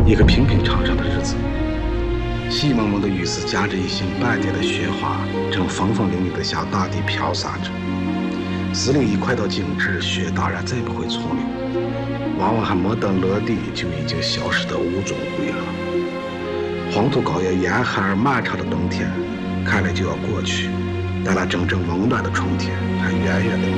一个平平常常的日子。细蒙蒙的雨丝夹着一星半点的雪花，正风风凛凛地向大地飘洒着。司令一快到静止，雪当然再不会从流，往往还没等落地，就已经消失得无踪无影了。黄土高原严寒而漫长的冬天，看来就要过去，但那真正温暖的春天还远远的